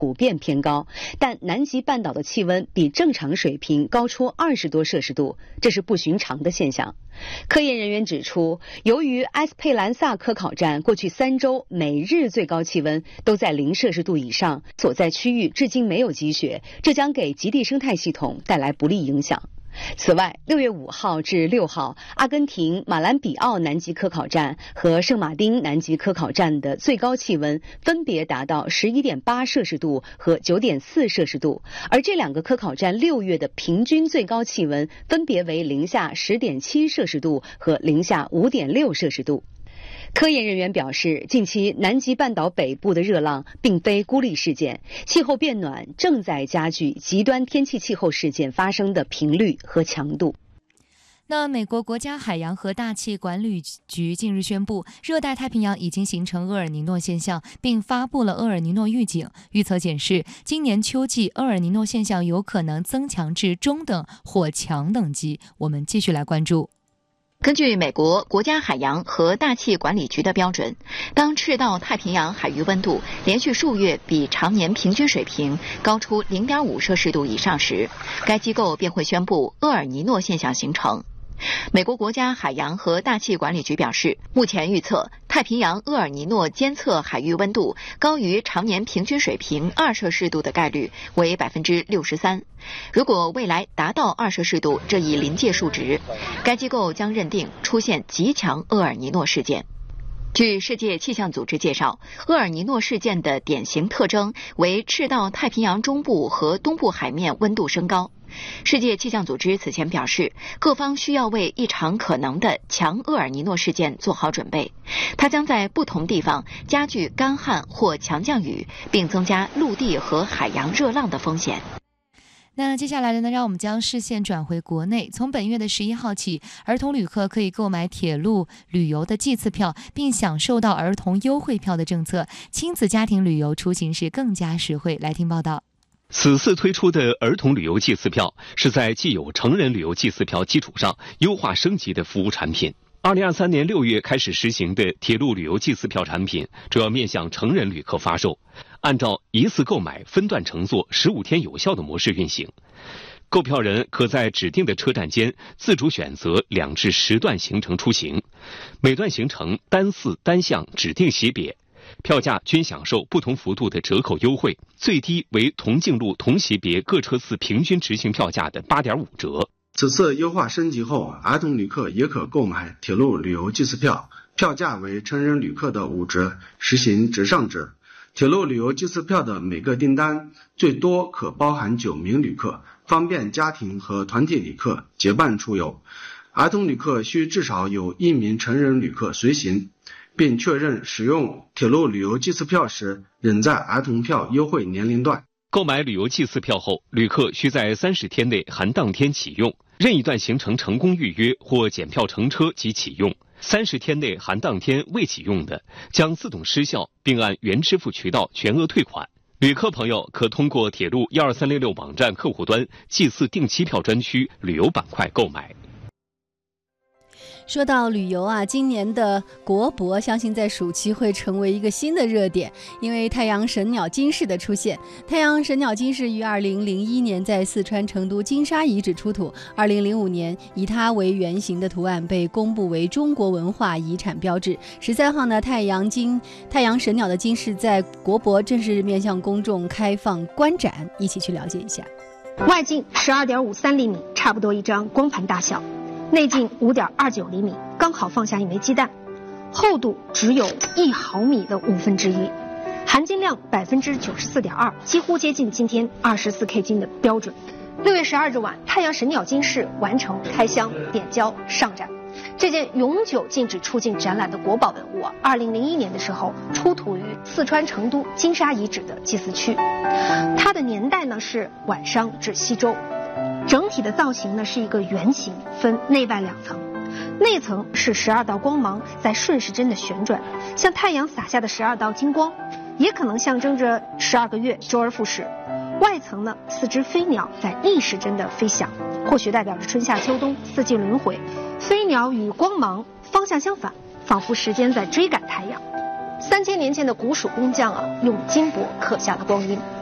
普遍偏高，但南极半岛的气温比正常水平高出20多摄氏度，这是不寻常的现象。科研人员指出，由于埃斯佩兰萨科考站过去3周每日最高气温都在0摄氏度以上，所在区域至今没有积雪，这将给极地生态系统带来不利影响。此外，6月5号至6号，阿根廷马兰比奥南极科考站和圣马丁南极科考站的最高气温分别达到11.8摄氏度和9.4摄氏度，而这2个科考站6月的平均最高气温分别为零下10.7摄氏度和零下5.6摄氏度。科研人员表示，近期南极半岛北部的热浪并非孤立事件，气候变暖正在加剧极端天气气候事件发生的频率和强度。 那美国国家海洋和大气管理局近日宣布，热带太平洋已经形成厄尔尼诺现象，并发布了厄尔尼诺预警。预测显示，今年秋季厄尔尼诺现象有可能增强至中等或强等级。我们继续来关注。 根据美国国家海洋和大气管理局的标准，当赤道太平洋海域温度连续数月比常年平均水平高出0.5摄氏度以上时，该机构便会宣布厄尔尼诺现象形成。美国国家海洋和大气管理局表示，目前预测太平洋厄尔尼诺监测海域温度高于常年平均水平2摄氏度的概率为63%。如果未来达到2摄氏度这一临界数值，该机构将认定出现极强厄尔尼诺事件。据世界气象组织介绍，厄尔尼诺事件的典型特征为赤道太平洋中部和东部海面温度升高。世界气象组织此前表示，各方需要为一场可能的强厄尔尼诺事件做好准备，它将在不同地方加剧干旱或强降雨，并增加陆地和海洋热浪的风险。 那接下来的呢，让我们将视线转回国内。从本月的11号起，儿童旅客可以购买铁路旅游的季次票，并享受到儿童优惠票的政策，亲子家庭旅游出行时更加实惠。来听报道。 此次推出的儿童旅游季次票是在既有成人旅游季次票基础上优化升级的服务产品。2023年6月开始实行的铁路旅游季次票产品主要面向成人旅客发售，按照一次购买分段乘坐15天有效的模式运行。购票人可在指定的车站间自主选择2至10段行程出行，每段行程单次单项指定级别，票价均享受不同幅度的折扣优惠，最低为同径路同级别各车次平均执行票价的8.5折。 此次优化升级后，儿童旅客也可购买铁路旅游季次票，票价为成人旅客的5折，实行直上折。铁路旅游季次票的每个订单最多可包含9名旅客，方便家庭和团体旅客结伴出游。儿童旅客需至少有1名成人旅客随行，并确认使用铁路旅游季次票时仍在儿童票优惠年龄段。 购买旅游季次票后，旅客需在30天内含当天启用，任一段行程成功预约或检票乘车即启用。30天内含当天未启用的，将自动失效，并按原支付渠道全额退款。旅客朋友可通过铁路12366网站客户端季次定期票专区旅游板块购买。 说到旅游啊，今年的国博相信在暑期会成为一个新的热点，因为太阳神鸟金饰的出现。太阳神鸟金饰于2001年在四川成都金沙遗址出土，2005年以它为原型的图案被公布为中国文化遗产标志。13号呢，太阳神鸟的金饰在国博正式面向公众开放观展，一起去了解一下。 外径12.53厘米，差不多一张光盘大小。内径5.29厘米，刚好放下一枚鸡蛋，厚度只有1毫米的1/5，含金量94.2%，几乎接近今天24K 金的标准。6月12日晚，太阳神鸟金饰完成开箱、点胶、上展。这件永久禁止出境展览的国宝文物，2001年的时候出土于四川成都金沙遗址的祭祀区，它的年代呢是晚商至西周。整体的造型呢是一个圆形，分内外2层。内层是12道光芒在顺时针的旋转，像太阳洒下的12道金光，也可能象征着12个月周而复始。外层呢，4只飞鸟在逆时针的飞翔，或许代表着春夏秋冬4季轮回。飞鸟与光芒方向相反，仿佛时间在追赶太阳。3000年前的古蜀工匠用金箔刻下了光晕。